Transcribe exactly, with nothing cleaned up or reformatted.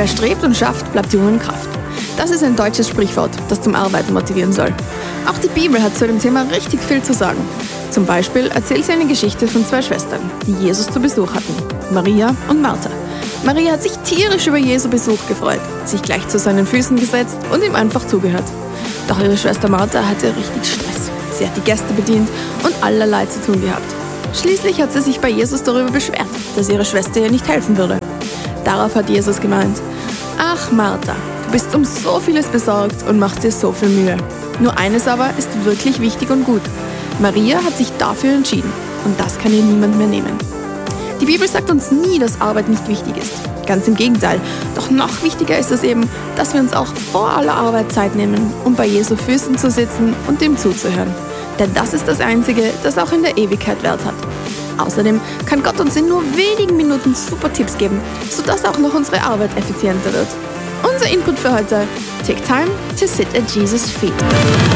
Wer strebt und schafft, bleibt jung in Kraft. Das ist ein deutsches Sprichwort, das zum Arbeiten motivieren soll. Auch die Bibel hat zu dem Thema richtig viel zu sagen. Zum Beispiel erzählt sie eine Geschichte von zwei Schwestern, die Jesus zu Besuch hatten, Maria und Martha. Maria hat sich tierisch über Jesu Besuch gefreut, sich gleich zu seinen Füßen gesetzt und ihm einfach zugehört. Doch ihre Schwester Martha hatte richtig Stress. Sie hat die Gäste bedient und allerlei zu tun gehabt. Schließlich hat sie sich bei Jesus darüber beschwert, dass ihre Schwester ihr nicht helfen würde. Darauf hat Jesus gemeint: Ach Martha, du bist um so vieles besorgt und machst dir so viel Mühe. Nur eines aber ist wirklich wichtig und gut. Maria hat sich dafür entschieden und das kann ihr niemand mehr nehmen. Die Bibel sagt uns nie, dass Arbeit nicht wichtig ist. Ganz im Gegenteil. Doch noch wichtiger ist es eben, dass wir uns auch vor aller Arbeit Zeit nehmen, um bei Jesu Füßen zu sitzen und ihm zuzuhören. Denn das ist das Einzige, das auch in der Ewigkeit Wert hat. Außerdem kann Gott uns in nur wenigen Minuten super Tipps geben, sodass auch noch unsere Arbeit effizienter wird. Unser Input für heute: Take time to sit at Jesus' feet.